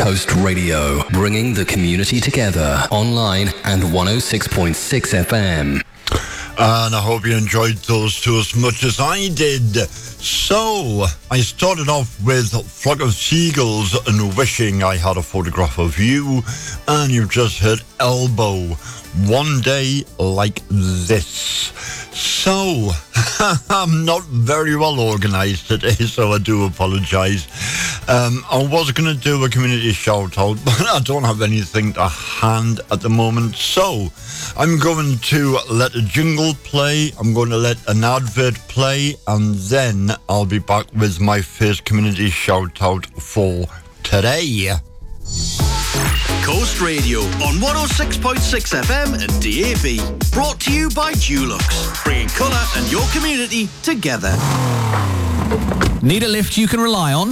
Coast Radio, bringing the community together online and 106.6 FM. And I hope you enjoyed those two as much as I did. So, I started off with Flock of Seagulls and Wishing I Had a Photograph of You. And you've just heard Elbow, One Day Like This. So, I'm not very well organised today, so I do apologise. I was going to do a community shout-out, but I don't have anything to hand at the moment. So, I'm going to let a jingle play, I'm going to let an advert play, and then I'll be back with my first community shout-out for today. Coast Radio on 106.6 FM and DAB. Brought to you by Dulux, bringing colour and your community together. Need a lift you can rely on?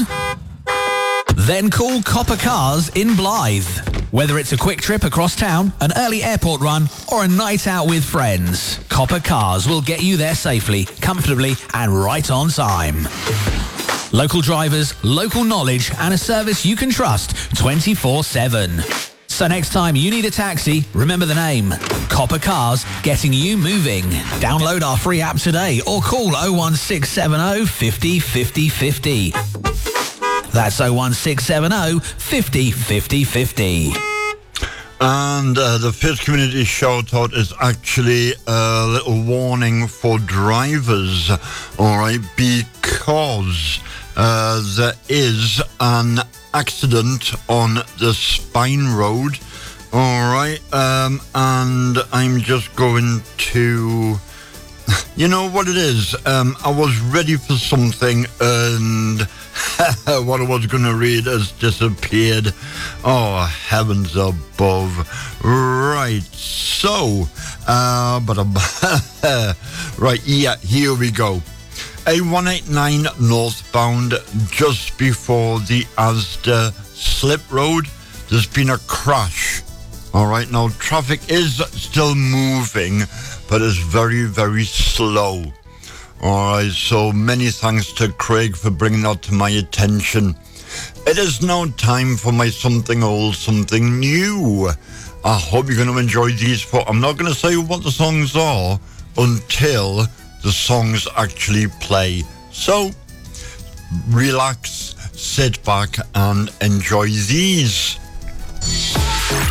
Then call Copper Cars in Blythe. Whether it's a quick trip across town, an early airport run, or a night out with friends, Copper Cars will get you there safely, comfortably, and right on time. Local drivers, local knowledge, and a service you can trust 24/7. So next time you need a taxi, remember the name. Copper Cars, getting you moving. Download our free app today or call 01670 50 50 50. That's 01670 50 50 50. And the first community shout-out is actually a little warning for drivers, all right, because there is an accident on the Spine Road, all right, and I'm just going to... You know what it is? I was ready for something and what I was going to read has disappeared. Oh, heavens above. Right, so, right, yeah, here we go. A189 northbound, just before the Asda Slip Road, there's been a crash. All right, now traffic is still moving, but it's very, very slow. All right, so many thanks to Craig for bringing that to my attention. It is now time for my something old, something new. I hope you're going to enjoy these, but I'm not going to say what the songs are until the songs actually play. So, relax, sit back and enjoy these.